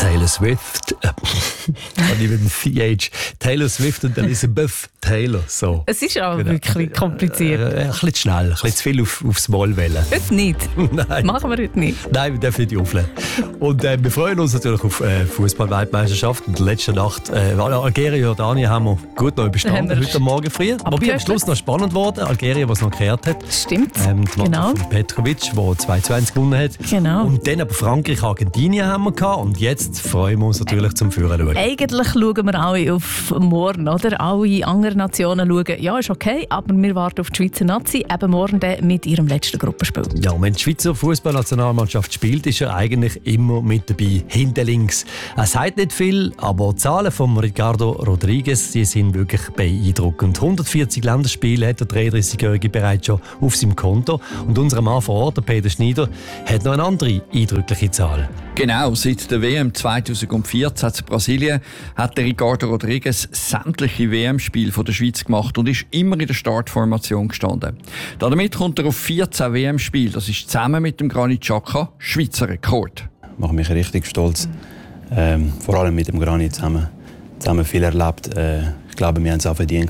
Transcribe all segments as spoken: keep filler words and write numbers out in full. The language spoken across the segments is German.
Taylor Swift. Und ich mit dem C H. Taylor Swift und Elizabeth Taylor. So. Es ist auch Genau. wirklich kompliziert. Äh, ein bisschen zu schnell, ein bisschen zu viel auf, aufs Mal wählen. Heute nicht. Nein. Machen wir heute nicht. Nein, wir dürfen nicht auflegen. Und äh, wir freuen uns natürlich auf äh, Fußball-Weltmeisterschaft. In der letzten Nacht, äh, Algerien, Jordanien haben wir gut noch überstanden, heute Morgen früh. Aber am Schluss noch spannend geworden. Algerien, was noch gekehrt hat. Stimmt, ähm, die genau. Von Petrovic, der zwei zu eins gewonnen hat. Genau. Und dann aber Frankreich, Argentinien haben wir gehabt. Und jetzt freuen wir uns natürlich zum Führen schauen. Eigentlich schauen wir alle auf morgen, oder? Alle anderen Nationen schauen, ja, ist okay, aber wir warten auf die Schweizer Nazi, eben morgen dann mit ihrem letzten Gruppenspiel. Ja, und wenn die Schweizer Fußballnationalmannschaft spielt, ist er eigentlich immer mit dabei, hinten links. Er sagt nicht viel, aber die Zahlen von Ricardo Rodriguez, die sind wirklich beeindruckend. hundertvierzig Länderspiele hat der dreiunddreißigjährige bereits schon auf seinem Konto. Und unser Mann vor Ort, der Peter Schneider, hat noch eine andere eindrückliche Zahl. Genau, seit der W M zweitausendvierzehn in Brasilien hat der Ricardo Rodriguez sämtliche W M-Spiele der Schweiz gemacht und ist immer in der Startformation gestanden. Damit kommt er auf vierzehn W M-Spiele. Das ist zusammen mit dem Granit Xhaka Schweizer Rekord. Ich mache mich richtig stolz. Ähm, vor allem mit dem Granit zusammen. Zusammen viel erlebt. Äh, ich glaube, wir haben es auch verdient.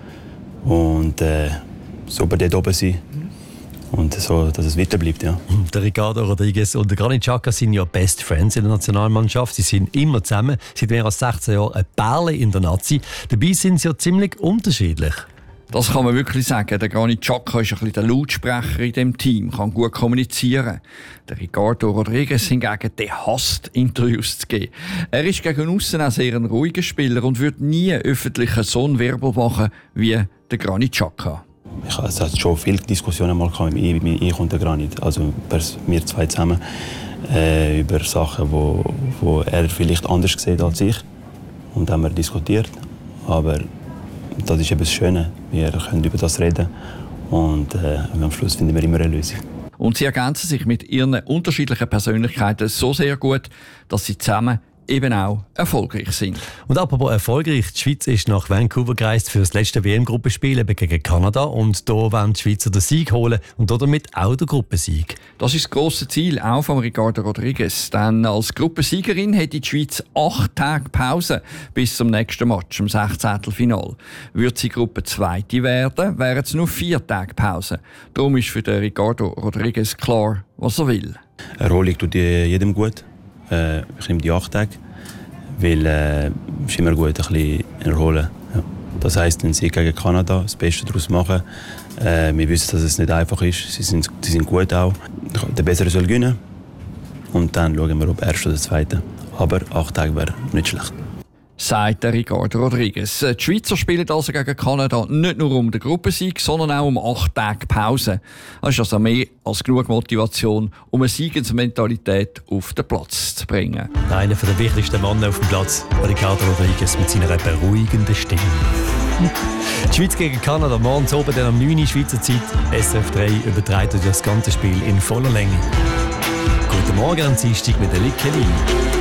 Und äh, super dort oben sein. Und so, dass es weiter bleibt, ja. Der Ricardo Rodriguez und der Granit Xhaka sind ja Best Friends in der Nationalmannschaft. Sie sind immer zusammen, seit mehr als sechzehn Jahren ein Perle in der Nazi. Dabei sind sie ja ziemlich unterschiedlich. Das kann man wirklich sagen. Der Granit Xhaka ist ein bisschen der Lautsprecher in diesem Team, kann gut kommunizieren. Der Ricardo Rodriguez hingegen, der hasst, Interviews zu geben. Er ist gegen aussen auch sehr ein ruhiger Spieler und würde nie öffentlich so ein Wirbel machen wie der Granit Xhaka. Ich, es hat schon viele Diskussionen mal gehabt, ich, ich und der Granit, also wir zwei zusammen, äh, über Sachen, wo, wo er vielleicht anders sieht als ich. Und haben wir diskutiert. Aber das ist eben das Schöne, wir können über das reden und äh, am Schluss finden wir immer eine Lösung. Und sie ergänzen sich mit ihren unterschiedlichen Persönlichkeiten so sehr gut, dass sie zusammen eben auch erfolgreich sind. Und apropos erfolgreich, die Schweiz ist nach Vancouver gereist für das letzte W M-Gruppenspiel gegen Kanada und da wollen die Schweizer den Sieg holen und damit auch den Gruppensieg. Das ist das grosse Ziel auch von Ricardo Rodriguez, denn als Gruppensiegerin hätte die Schweiz acht Tage Pause bis zum nächsten Match, im Sechzehntelfinal. Würde sie Gruppe Zweite werden, wären es nur vier Tage Pause. Darum ist für den Ricardo Rodriguez klar, was er will. Erholung tut jedem gut. Äh, ich nehme die acht Tage, weil es äh, ist immer gut, ein bisschen erholen. Ja. Das heisst, einen Sieg gegen Kanada, das Beste daraus machen. Äh, wir wissen, dass es nicht einfach ist. Sie sind, sie sind gut auch. Der Bessere soll gewinnen. Und dann schauen wir, ob Erster oder Zweiter. Aber acht Tage wäre nicht schlecht. Sagt der Ricardo Rodriguez. Die Schweizer spielen also gegen Kanada nicht nur um den Gruppensieg, sondern auch um acht Tage Pause. Das ist also mehr als genug Motivation, um eine Siegesmentalität auf den Platz zu bringen. Einer der wichtigsten Männer auf dem Platz, Ricardo Rodriguez mit seiner beruhigenden Stimme. Die Schweiz gegen Kanada, morgens oben dann um neun Uhr Schweizer Zeit. S R F drei überträgt das ganze Spiel in voller Länge. Guten Morgen am Dienstag mit der Likke Lee.